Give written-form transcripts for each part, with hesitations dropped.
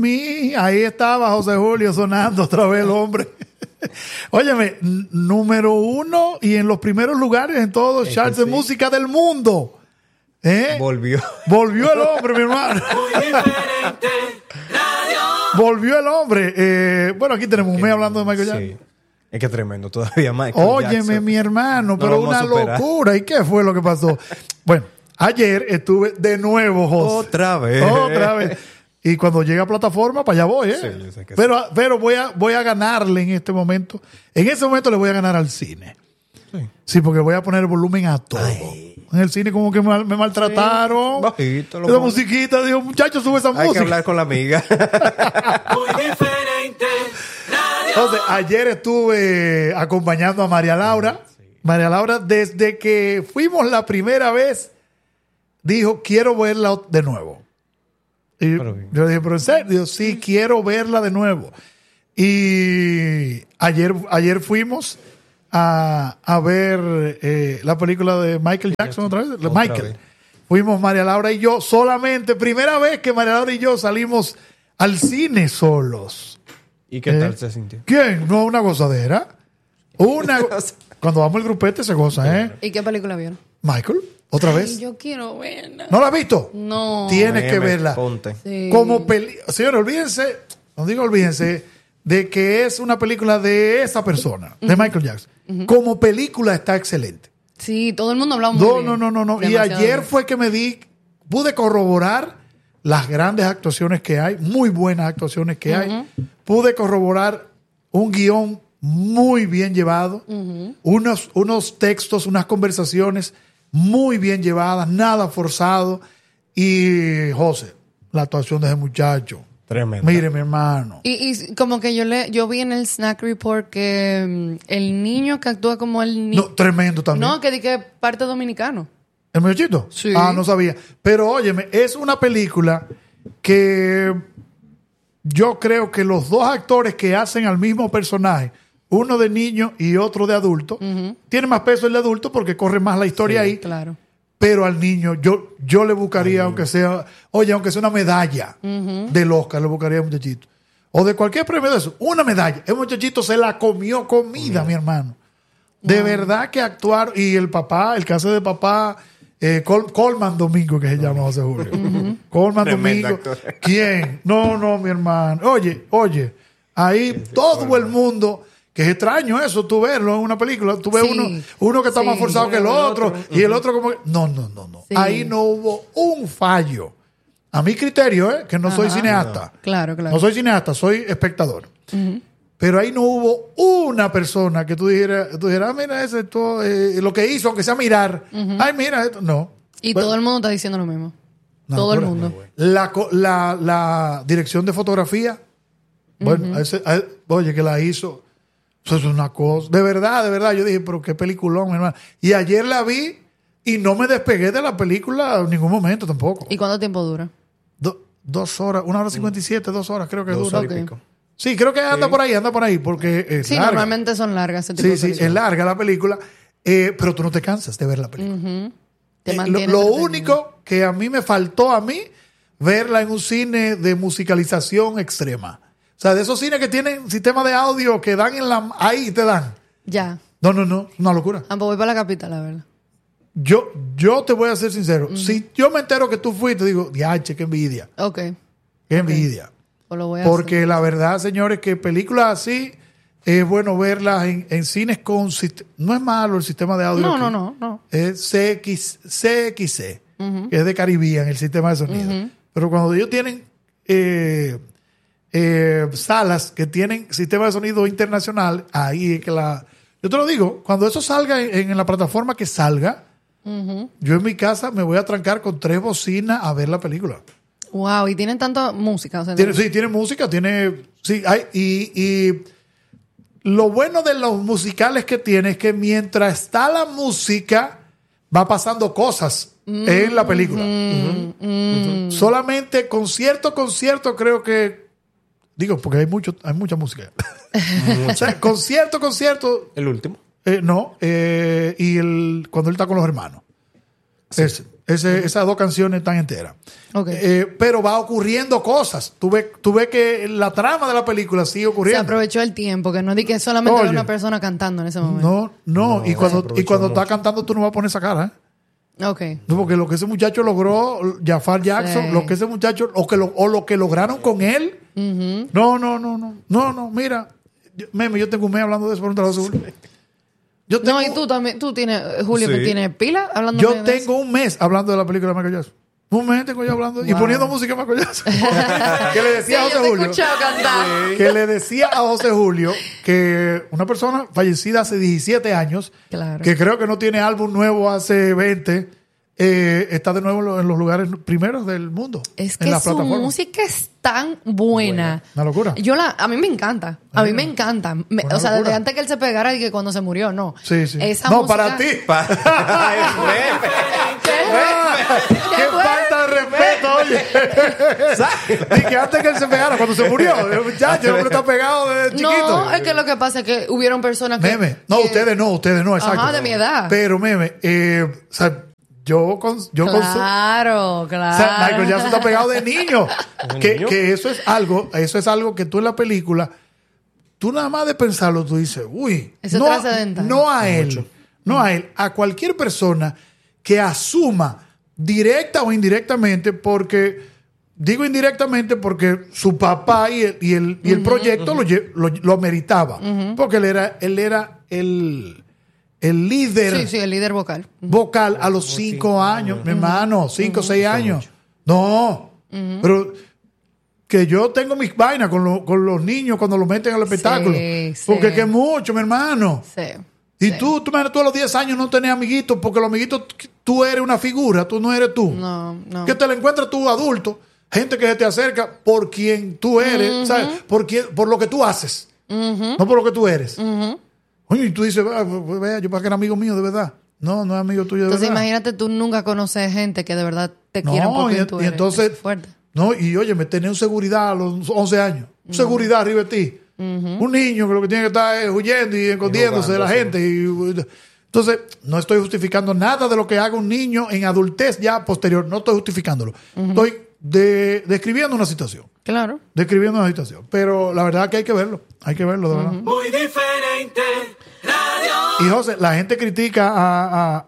Ahí estaba José Julio sonando otra vez el hombre. Óyeme, número 1 y en los primeros lugares en todos los charts de música del mundo. Volvió el hombre, mi hermano. Muy diferente. Volvió el hombre. Bueno, aquí tenemos un mes hablando de Michael Jackson. Sí. Es que tremendo todavía Michael Óyeme, Jackson. mi hermano, No pero lo vamos a una superar. locura. ¿Y qué fue lo que pasó? Bueno, ayer estuve de nuevo, José. Otra vez. Y cuando llega a plataforma, para allá voy, ¿eh? Sí, yo sé que pero voy a ganarle en este momento. En ese momento le voy a ganar al cine. Sí, porque voy a poner el volumen a todo. En el cine como que me maltrataron. Bajito, lo Esa pongo. musiquita, digo, muchachos, sube esa Hay que música. hablar con la amiga. Muy diferente. Entonces, ayer estuve acompañando a María Laura. María Laura, desde que fuimos la primera vez, dijo, quiero verla de nuevo. Y yo dije, ¿pero en serio? Digo, sí, quiero verla de nuevo. Y ayer fuimos a ver la película de Michael Jackson otra vez. Michael. Fuimos María Laura y yo solamente, primera vez que María Laura y yo salimos al cine solos. ¿Y qué tal se sintió? ¿Quién? No, una gozadera. Cuando vamos al grupete se goza, ¿eh? ¿Y qué película vieron? Michael, otra vez. Yo quiero verla. ¿No la has visto? No. Tienes que verla. Ponte. Sí. Como señores, olvídense, no digo olvídense, de que es una película de esa persona, de Michael Jackson. Como película está excelente. Sí, todo el mundo hablaba muy bien. No. Y Demasiado ayer bien. fue que pude corroborar las grandes actuaciones que hay, muy buenas actuaciones que hay. Pude corroborar un guión muy bien llevado, unos textos, unas conversaciones muy bien llevadas, nada forzado. Y José, la actuación de ese muchacho. Tremendo. Mire, mi hermano. Y como que yo vi en el Snack Report que el niño que actúa como el niño. No, tremendo también. No, que di que parte dominicano. ¿El muchachito? Sí. Ah, no sabía. Pero óyeme, es una película que yo creo que los dos actores que hacen al mismo personaje, uno de niño y otro de adulto, tiene más peso el de adulto porque corre más la historia ahí. Claro. Pero al niño, yo le buscaría, aunque sea una medalla del Oscar, le buscaría al muchachito. O de cualquier premio de eso, una medalla. El muchachito se la comió comida, mi hermano. De verdad que actuar. Y el papá, el que hace de papá, Colman Domingo, que se llama José Julio. Colman Tremendo Domingo. actor. ¿Quién? No, mi hermano. Oye, ahí todo el mundo. Que es extraño eso, tú verlo en una película. Tú ves Sí. uno que está Sí. más forzado que el otro. Y el otro como que... No. Sí. Ahí no hubo un fallo. A mi criterio, que no soy cineasta. Claro. No soy cineasta, soy espectador. Pero ahí no hubo una persona que tú dijeras, mira, ese todo, lo que hizo, aunque sea mirar. Ay, mira esto. No. Y Bueno, todo el mundo está diciendo lo mismo. no, todo el pero- mundo. La dirección de fotografía, bueno, oye, que la hizo. Eso es una cosa. De verdad. Yo dije, pero qué peliculón, mi hermano. Y ayer la vi y no me despegué de la película en ningún momento tampoco. ¿Y cuánto tiempo dura? 2 horas, 1 hora 57, 2 horas creo que 2 dura. horas y pico. Sí, creo que anda por ahí, porque es Sí, larga. normalmente son largas ese tipo de Sí, películas. es larga la película, pero tú no te cansas de ver la película. Te Lo mantiene entretenido. único que a mí me faltó verla en un cine de musicalización extrema. O sea, de esos cines que tienen sistema de audio que dan ahí te dan. Ya. No, una locura. Ah, pues voy para la capital, la verdad. Yo te voy a ser sincero. Si yo me entero que tú fuiste, digo, diache, qué envidia. Ok. Qué envidia. Pues lo voy a Porque hacer. la verdad, señores, que películas así es bueno verlas en cines con... No es malo el sistema de audio. No. Es CXC, que es de Caribbean, el sistema de sonido. Pero cuando ellos tienen salas que tienen sistema de sonido internacional, ahí es que yo te lo digo, cuando eso salga en la plataforma que salga, yo en mi casa me voy a trancar con 3 bocinas a ver la película. Wow, y tienen tanta música. O sea, Tiene música, y lo bueno de los musicales que tiene es que mientras está la música, va pasando cosas en la película. Solamente concierto, creo que, digo, porque hay mucha música. O sea, concierto, El último. no, y cuando él está con los hermanos. Sí. Ese esas dos canciones están enteras. Okay. Pero va ocurriendo cosas. Tú ves que la trama de la película sigue Se ocurriendo. aprovechó el tiempo, que no di que solamente Oye. era una persona cantando en ese momento. No. Y cuando aprovechó está mucho. cantando, tú no vas a poner esa cara, ¿eh? Ok. No, porque lo que ese muchacho logró, Jafar Jackson, Sí. lo que ese muchacho, o lo que lograron con él. No, mira. Yo tengo un mes hablando de eso, por un trabajo seguro. No, y tú también, tú tienes, Julio, que Sí. tiene pila hablando Yo de eso. tengo un mes hablando de la película de Michael Jackson. Un mes tengo yo hablando y Wow. poniendo música de Michael Jackson. Que le Sí, decía a yo José te he Julio. escuchado cantar. Que le decía a José Julio que una persona fallecida hace 17 años, Claro. que creo que no tiene álbum nuevo hace 20, está de nuevo en los lugares primeros del mundo. Es en que la su plataforma. música es tan buena. Una locura. A mí me encanta. A mí me encanta. Una O sea, desde locura. antes que él se pegara y que cuando se murió, no. Sí. Esa No, música- para ti. ¿Qué? ¡Qué fue? falta de respeto, oye! Y que antes que él se pegara, cuando se murió, muchacho, el hombre está pegado desde chiquito. No, es que lo que pasa es que hubieron personas que... Meme. No, que- ustedes no, exacto. Ajá, de mi edad. Pero, meme, o sea, Claro, o sea, Michael Jackson está pegado de niño. niño? Que eso es algo que tú en la película, tú nada más de pensarlo, tú dices, uy, Eso es trascendental. no a él, a cualquier persona que asuma directa o indirectamente, porque digo indirectamente porque su papá y el proyecto lo meritaba, porque él era el líder Sí, el líder vocal. vocal a los 5 años, mi hermano, 5 o 6 años. No, pero que yo tengo mis vainas con los niños cuando los meten al espectáculo. Sí. Porque que es mucho, mi hermano. Sí. Y Sí. tú a los 10 años no tenés amiguitos, porque los amiguitos, tú eres una figura, tú no eres tú. No. Que te la encuentras tú adulto, gente que se te acerca por quien tú eres, ¿sabes? Por lo que tú haces, no por lo que tú eres. Oye, y tú dices, vea, yo para que era amigo mío, de verdad. No es amigo tuyo de Entonces verdad. imagínate tú nunca conoces gente que de verdad te No, quieran por y quien tú eres. entonces- Es fuerte. No, y oye, me tenía un seguridad a los 11 años. Un seguridad arriba de ti. Un niño que lo que tiene que estar es huyendo y escondiéndose de la gente. Entonces, no estoy justificando nada de lo que haga un niño en adultez ya posterior. No estoy justificándolo. Estoy describiendo una situación. Claro. Describiendo una situación. Pero la verdad que hay que verlo. Hay que verlo, de verdad. Muy diferente. Radio. Y José, la gente critica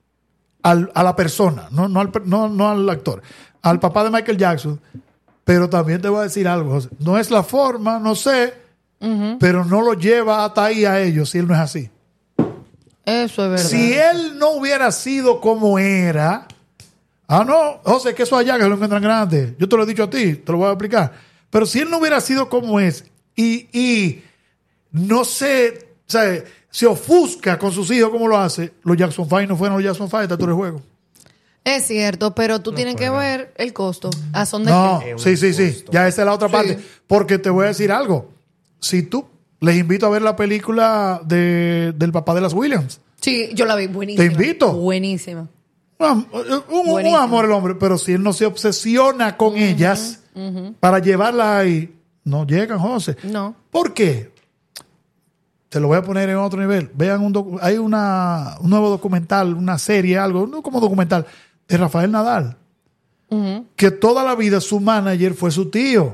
a la persona, no al actor, al papá de Michael Jackson. Pero también te voy a decir algo, José. No es la forma, no sé, pero no lo lleva hasta ahí a ellos si él no es así. Eso es verdad. Si él no hubiera sido como era, no, José, que eso allá que lo encuentran grande. Yo te lo he dicho a ti, te lo voy a explicar. Pero si él no hubiera sido como es y no sé, o sea, se ofusca con sus hijos como lo hace, los Jackson 5 no fueron los Jackson 5 de todo el juego. Es cierto, pero tú tienes que ver el costo. ¿A son de No, qué? sí. Ya esa es la otra parte. Porque te voy a decir algo. Si tú les invito a ver la película del papá de las Williams. Sí, yo la vi. Buenísima. Te invito. Buenísima. Un Buenísimo. amor el hombre, pero si él no se obsesiona con ellas para llevarla ahí, no llegan, José. No. ¿Por qué? Te lo voy a poner en otro nivel. Vean hay un nuevo documental, una serie, algo, no como documental, de Rafael Nadal. Que toda la vida su manager fue su tío.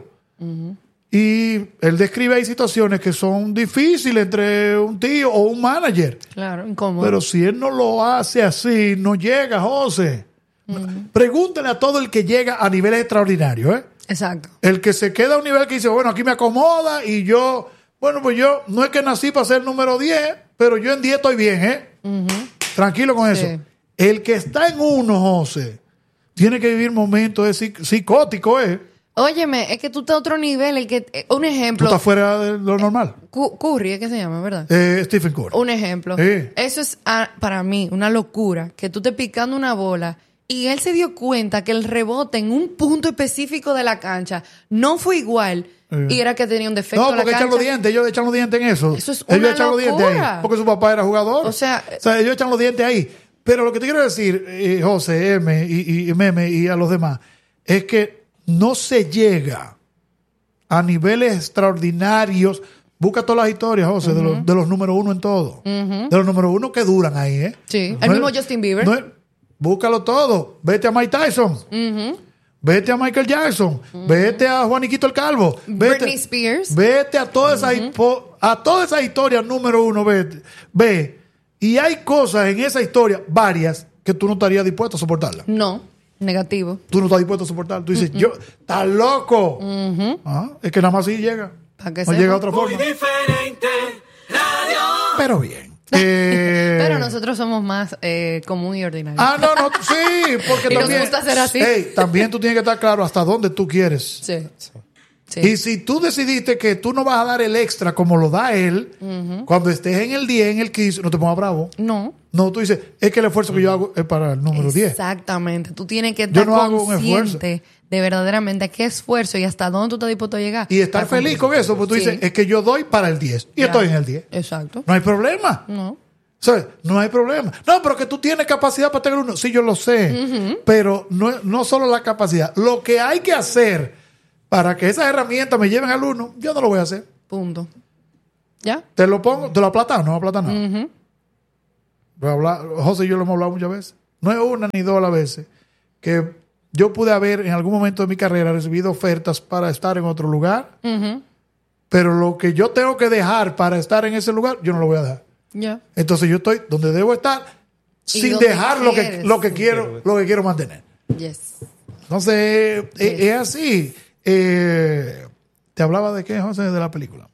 Y él describe ahí situaciones que son difíciles entre un tío o un manager. Claro, incómodo. Pero si él no lo hace así, no llega, José. Pregúntale a todo el que llega a niveles extraordinarios, ¿eh? Exacto. El que se queda a un nivel que dice, bueno, aquí me acomoda y yo, bueno, pues yo no es que nací para ser el número 10, pero yo en 10 estoy bien, ¿eh? Tranquilo con eso. Sí. El que está en uno, José, tiene que vivir momentos de psicótico, ¿eh? Óyeme, es que tú estás a otro nivel. Un Tú ejemplo. estás fuera de lo normal. Curry, ¿es que se llama, verdad? Stephen Curry. Un ejemplo. Sí. Eso es para mí una locura. Que tú estés picando una bola y él se dio cuenta que el rebote en un punto específico de la cancha no fue igual. Y era que tenía un defecto No, en la porque cancha. echan los dientes, ellos echan los dientes en eso. Eso es ellos una echan los dientes ahí, locura. porque su papá era jugador. O sea, ellos echan los dientes ahí. Pero lo que te quiero decir, José, M y Meme y a los demás, es que no se llega a niveles extraordinarios. Busca todas las historias, José, de los número 1 en todo. De los número 1 que duran ahí, ¿eh? Sí. No El es- mismo Justin Bieber. no es- búscalo todo. Vete a Mike Tyson. Vete a Michael Jackson. Vete a Juaniquito el Calvo. Britney Spears. Vete a todas esas historias número uno. Ve. Y hay cosas en esa historia, varias, que tú no estarías dispuesto a soportarlas. No, negativo. Tú no estás dispuesto a soportar. Tú dices, estás loco. Es que nada más sí llega. ¿Para qué No sepa? llega de otra Muy forma. diferente, radio. Pero bien. Pero nosotros somos más común y ordinario. No, sí, porque Y nos también. gusta ser así. También tú tienes que estar claro hasta dónde tú quieres. Sí. Sí. Y si tú decidiste que tú no vas a dar el extra como lo da él, cuando estés en el 10, en el 15, no te pongas bravo. No. No, tú dices, es que el esfuerzo que yo hago es para el número 10. Exactamente. Tú tienes que Yo estar no hago un consciente de verdaderamente qué esfuerzo y hasta dónde tú estás dispuesto a llegar. Y estar para feliz cumplir. con eso, porque tú Sí. dices, es que yo doy para el 10. Y Ya. estoy en el 10. Exacto. No hay problema. No. ¿Sabes? No hay problema. No, pero que tú tienes capacidad para tener uno. Sí, yo lo sé. Pero no solo la capacidad. Lo que hay que hacer para que esas herramientas me lleven al 1, yo no lo voy a hacer. Punto. ¿Ya? Te lo pongo, te lo aplatano, no aplatano. José y yo lo hemos hablado muchas veces. No es una ni dos a la veces. Que yo pude haber en algún momento de mi carrera recibido ofertas para estar en otro lugar. Pero lo que yo tengo que dejar para estar en ese lugar, yo no lo voy a dejar. Ya. Entonces yo estoy donde debo estar sin donde dejar quieres. lo que quiero mantener. Yes. Entonces es así. ¿Te hablaba de qué, José? De la película.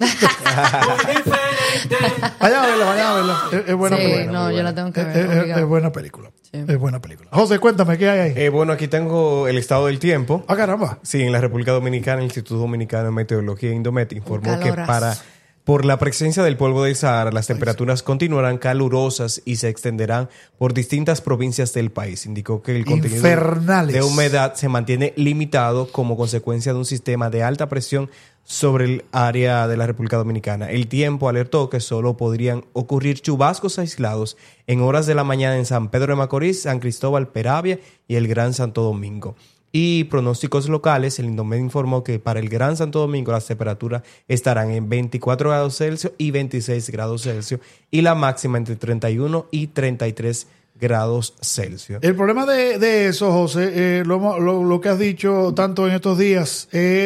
Muy diferente. Vaya a verla. Es buena Sí, película. no, yo la tengo que ver. Es obligado. buena película. Sí. Es buena película. José, cuéntame, ¿qué hay ahí? Bueno, aquí tengo el estado del tiempo. Caramba. Sí, en la República Dominicana, el Instituto Dominicano de Meteorología Indomet informó que calorazo. por la presencia del polvo del Sahara, las temperaturas continuarán calurosas y se extenderán por distintas provincias del país. Indicó que el contenido Infernales. de humedad se mantiene limitado como consecuencia de un sistema de alta presión sobre el área de la República Dominicana. El tiempo alertó que solo podrían ocurrir chubascos aislados en horas de la mañana en San Pedro de Macorís, San Cristóbal, Peravia y el Gran Santo Domingo. Y pronósticos locales, el Indomet informó que para el Gran Santo Domingo las temperaturas estarán en 24 grados Celsius y 26 grados Celsius y la máxima entre 31 y 33 grados Celsius. El problema de eso, José, lo que has dicho tanto en estos días,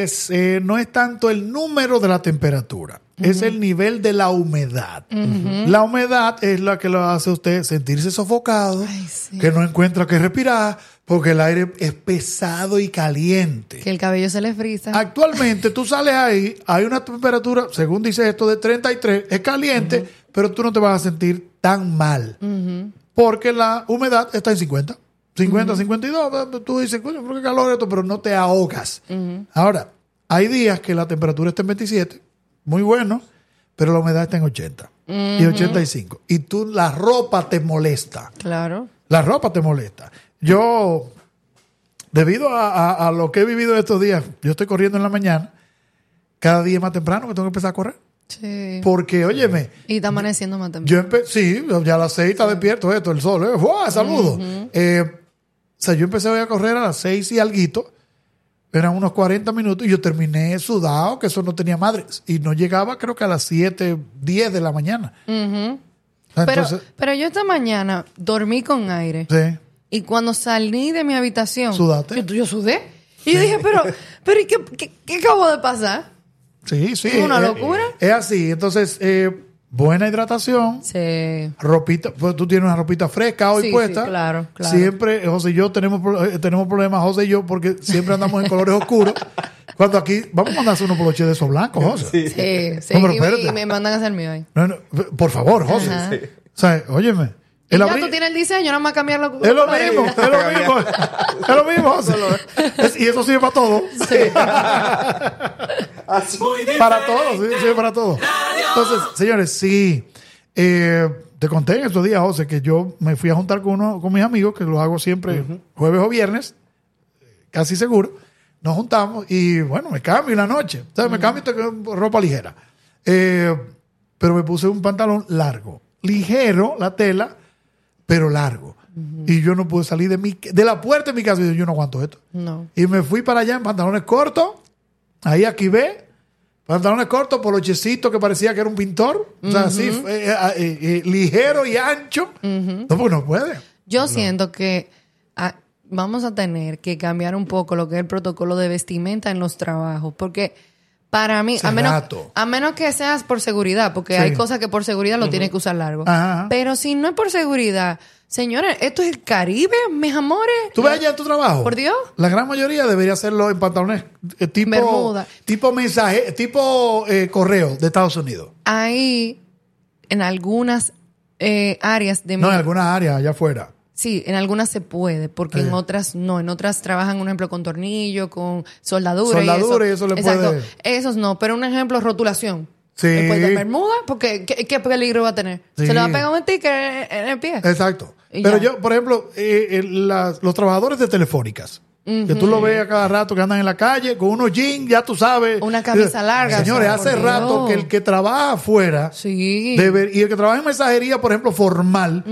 no es tanto el número de la temperatura, es el nivel de la humedad. La humedad es la que lo hace a usted sentirse sofocado, Ay, sí. que no encuentra que respirar, porque el aire es pesado y caliente. Que el cabello se le frisa. Actualmente tú sales ahí, hay una temperatura, según dice esto, de 33, es caliente, pero tú no te vas a sentir tan mal. Porque la humedad está en 50. 50, 52. Tú dices, coño, ¿por qué calor esto? Pero no te ahogas. Ahora, hay días que la temperatura está en 27, muy bueno, pero la humedad está en 80 y 85. Y la ropa te molesta. Claro. La ropa te molesta. Yo, debido a lo que he vivido estos días, yo estoy corriendo en la mañana, cada día más temprano que tengo que empezar a correr. Sí. Porque, óyeme, Y está amaneciendo más temprano. sí, ya a las 6 está despierto esto, el sol. ¡Fua! ¡Saludos! O sea, yo empecé a correr a las 6 y alguito, eran unos 40 minutos y yo terminé sudado, que eso no tenía madre. Y no llegaba, creo que a las 7, 10 de la mañana. Entonces, Pero yo esta mañana dormí con aire. sí. Y cuando salí de mi habitación... ¿Sudaste? Yo sudé. Y yo dije, pero ¿y qué acabó de pasar? Sí. ¿Es una locura? Es así. Entonces, buena hidratación. Sí. Ropita, pues tú tienes una ropita fresca hoy Sí, puesta. sí, claro. Siempre, José y yo tenemos problemas, José y yo, porque siempre andamos en colores oscuros. Cuando aquí, vamos a mandarse unos poloches de esos blancos, José. Sí. No, pero espérate. Y me mandan a hacer mío ahí. No, por favor, José. Ajá. O sea, óyeme. Y el ya abril- tú tienes el diseño, nada más cambiarlo. Es lo mismo, es lo mismo, José. Y eso sirve para todo. Muy diferente. Para todo, sí, sirve para todo. Entonces, señores, sí. Te conté en estos días, José, que yo me fui a juntar con mis amigos, que lo hago siempre jueves o viernes, casi seguro. Nos juntamos y, bueno, me cambio en la noche. O sea, me cambio ropa ligera. Pero me puse un pantalón largo. Ligero, la tela, pero largo. Y yo no pude salir de la puerta de mi casa. Y yo no aguanto esto. No. Y me fui para allá en pantalones cortos. Ahí aquí ve. Pantalones cortos, polochecito que parecía que era un pintor. O sea, así, ligero y ancho. No, porque no puede. Yo siento que vamos a tener que cambiar un poco lo que es el protocolo de vestimenta en los trabajos, porque para mí, a menos que seas por seguridad, porque hay cosas que por seguridad lo tienes que usar largo. Ajá. Pero si no es por seguridad, señores, esto es el Caribe, mis amores. ¿Tú ves allá en tu trabajo? Por Dios. La gran mayoría debería hacerlo en pantalones Bermuda. tipo mensaje, tipo correo de Estados Unidos. Ahí, en algunas áreas de No, en algunas áreas allá afuera. Sí, en algunas se puede, porque en otras no. En otras trabajan, un ejemplo, con tornillo, con soldadura. Soldadura y eso le Exacto. puede... Esos no, pero un ejemplo, rotulación. Sí. Después de Bermuda, porque ¿qué peligro va a tener? Sí. Se le va a pegar un sticker en el pie. Exacto. Y Pero ya. yo, por ejemplo, los trabajadores de telefónicas, que tú lo ves a cada rato que andan en la calle con unos jeans, ya tú sabes. Una camisa larga. Señores, o sea, hace por rato Dios. que el que trabaja afuera Sí. y el que trabaja en mensajería, por ejemplo, formal,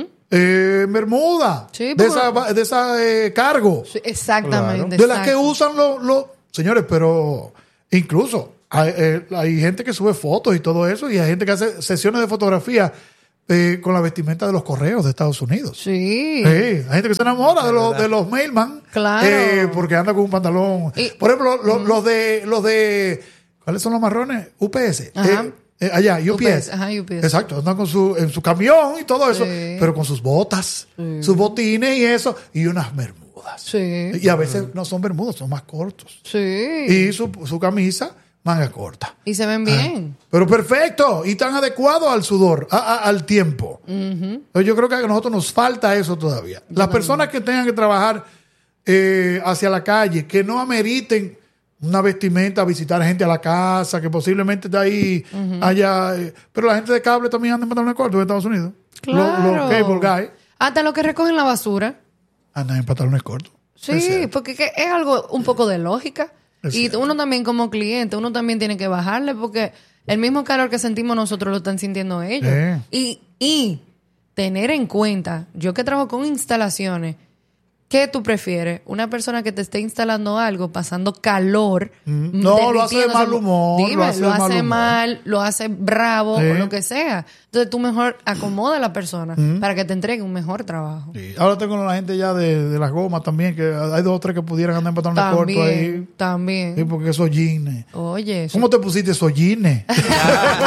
Bermuda, Sí, de esa cargo, Sí, exactamente. de las que exacto. usan los... Señores, pero incluso hay gente que sube fotos y todo eso, y hay gente que hace sesiones de fotografía con la vestimenta de los correos de Estados Unidos. Sí. Sí, hay gente que se enamora de los mailman. Claro. Porque anda con un pantalón. Y- Por ejemplo, los de ¿cuáles son los marrones? UPS. Ajá. Allá, UPS. Ajá, UPS. Exacto, andan en su camión y todo eso, Sí. pero con sus botas, sus botines y eso, y unas bermudas. Sí. Y a veces no son bermudas, son más cortos. Sí. Y su camisa, manga corta. Y se ven bien. Pero perfecto, y tan adecuado al sudor, al tiempo. Yo creo que a nosotros nos falta eso todavía. Las personas que tengan que trabajar hacia la calle, que no ameriten una vestimenta, visitar gente a la casa, que posiblemente de ahí haya... pero la gente de cable también anda en pantalones cortos en Estados Unidos. Claro. Los cable guys Hasta los que recogen la basura. andan en pantalones cortos. Es Sí, cierto. porque es algo un poco de lógica. Es Y cierto. uno también como cliente, uno también tiene que bajarle porque el mismo calor que sentimos nosotros lo están sintiendo ellos. Y tener en cuenta, yo que trabajo con instalaciones, ¿qué tú prefieres? ¿Una persona que te esté instalando algo, pasando calor? No, lo hace de mal humor, Dime, lo hace de mal humor. mal, lo hace bravo Sí. o lo que sea. Entonces tú mejor acomoda a la persona para que te entregue un mejor trabajo. Sí. Ahora tengo la gente ya de las gomas también, que hay 2 o 3 que pudieran andar en pantalones cortos ahí. También. Sí, porque esos jeans. Oye, eso ¿Cómo te pusiste esos jeans?